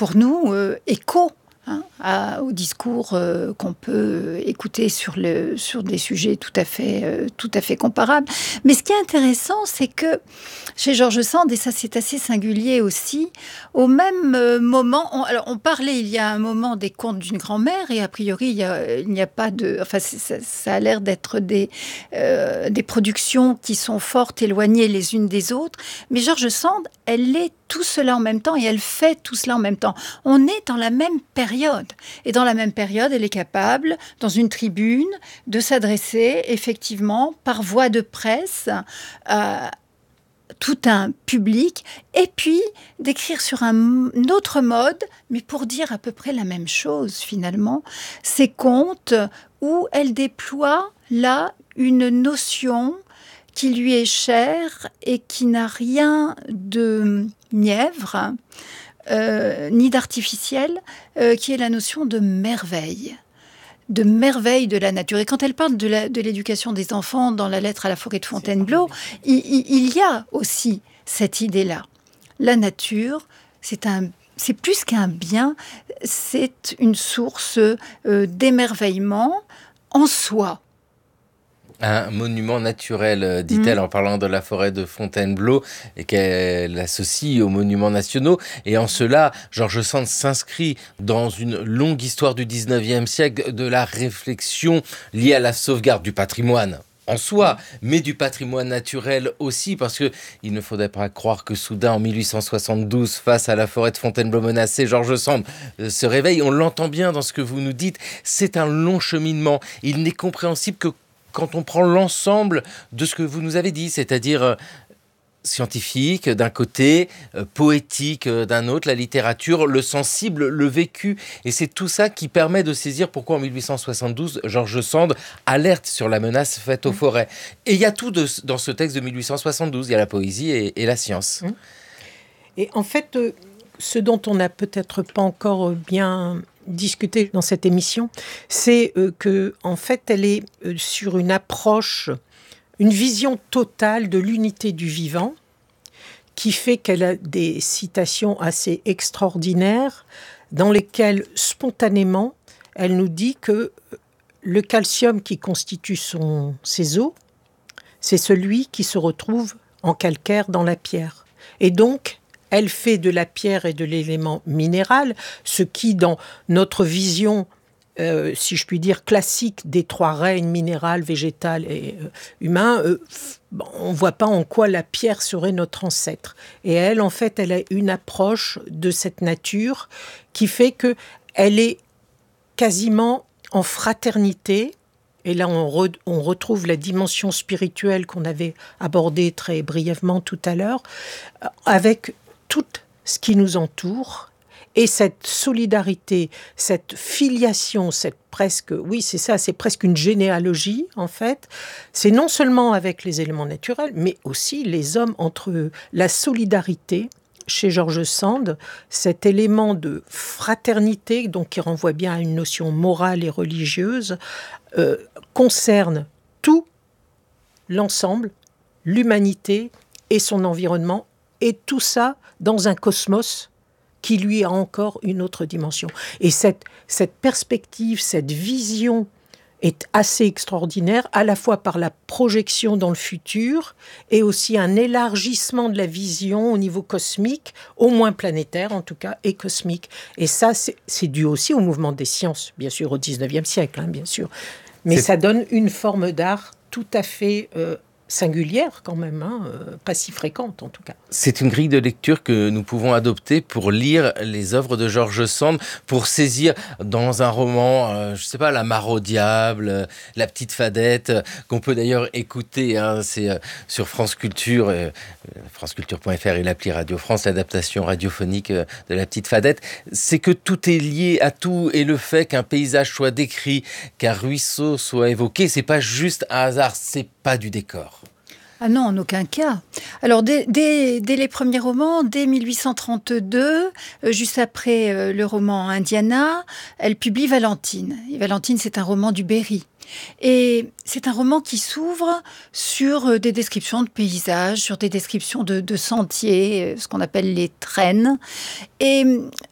pour nous écho au discours qu'on peut écouter sur des sujets tout à fait comparables. Mais ce qui est intéressant, c'est que chez George Sand, et ça c'est assez singulier aussi, au même moment, on parlait il y a un moment des contes d'une grand-mère, et a priori il n'y a pas de... Enfin, ça a l'air d'être des productions qui sont fort éloignées les unes des autres, mais George Sand, elle est tout cela en même temps et elle fait tout cela en même temps. On est dans la même période. Et dans la même période, elle est capable, dans une tribune, de s'adresser effectivement par voie de presse à tout un public et puis d'écrire sur un autre mode, mais pour dire à peu près la même chose finalement. Ces contes où elle déploie là une notion qui lui est chère et qui n'a rien de mièvre ni d'artificiel, qui est la notion de merveille de la nature. Et quand elle parle de l'éducation des enfants dans la lettre à la forêt de Fontainebleau, il y a aussi cette idée-là. La nature, c'est plus qu'un bien, c'est une source d'émerveillement en soi. Un monument naturel, dit-elle, en parlant de la forêt de Fontainebleau, et qu'elle associe aux monuments nationaux. Et en cela, George Sand s'inscrit dans une longue histoire du 19e siècle de la réflexion liée à la sauvegarde du patrimoine en soi, mais du patrimoine naturel aussi, parce que il ne faudrait pas croire que soudain, en 1872, face à la forêt de Fontainebleau menacée, George Sand se réveille. On l'entend bien dans ce que vous nous dites. C'est un long cheminement. Il n'est compréhensible que quand on prend l'ensemble de ce que vous nous avez dit, c'est-à-dire scientifique d'un côté, poétique d'un autre, la littérature, le sensible, le vécu. Et c'est tout ça qui permet de saisir pourquoi en 1872, George Sand alerte sur la menace faite aux forêts. Et il y a tout dans ce texte de 1872, il y a la poésie et la science. Et en fait, ce dont on n'a peut-être pas encore bien discuté dans cette émission, c'est que en fait, elle est sur une approche, une vision totale de l'unité du vivant, qui fait qu'elle a des citations assez extraordinaires, dans lesquelles, spontanément, elle nous dit que le calcium qui constitue ses os, c'est celui qui se retrouve en calcaire dans la pierre. Et donc, elle fait de la pierre et de l'élément minéral, ce qui, dans notre vision, si je puis dire, classique des trois règnes, minéral, végétal et humain, on ne voit pas en quoi la pierre serait notre ancêtre. Et elle, en fait, elle a une approche de cette nature qui fait qu'elle est quasiment en fraternité. Et là, on retrouve la dimension spirituelle qu'on avait abordée très brièvement tout à l'heure, avec tout ce qui nous entoure, et cette solidarité, cette filiation, c'est presque une généalogie, en fait. C'est non seulement avec les éléments naturels, mais aussi les hommes entre eux. La solidarité, chez George Sand, cet élément de fraternité, donc qui renvoie bien à une notion morale et religieuse, concerne tout l'ensemble, l'humanité et son environnement, et tout ça dans un cosmos qui lui a encore une autre dimension. Et cette perspective, cette vision est assez extraordinaire, à la fois par la projection dans le futur et aussi un élargissement de la vision au niveau cosmique, au moins planétaire en tout cas, et cosmique. Et ça, c'est dû aussi au mouvement des sciences, bien sûr, au 19e siècle, bien sûr. Mais ça donne une forme d'art tout à fait singulière quand même, pas si fréquente en tout cas. C'est une grille de lecture que nous pouvons adopter pour lire les œuvres de George Sand, pour saisir dans un roman, je sais pas, La Mare au diable, La Petite Fadette, qu'on peut d'ailleurs écouter, c'est sur France Culture, franceculture.fr et l'appli Radio France, l'adaptation radiophonique de La Petite Fadette. C'est que tout est lié à tout, et le fait qu'un paysage soit décrit, qu'un ruisseau soit évoqué, c'est pas juste un hasard, c'est pas du décor. Ah non, en aucun cas. Alors, dès les premiers romans, dès 1832, juste après le roman Indiana, elle publie Valentine. Et Valentine, c'est un roman du Berry. Et c'est un roman qui s'ouvre sur des descriptions de paysages, sur des descriptions de sentiers, ce qu'on appelle les traînes. Et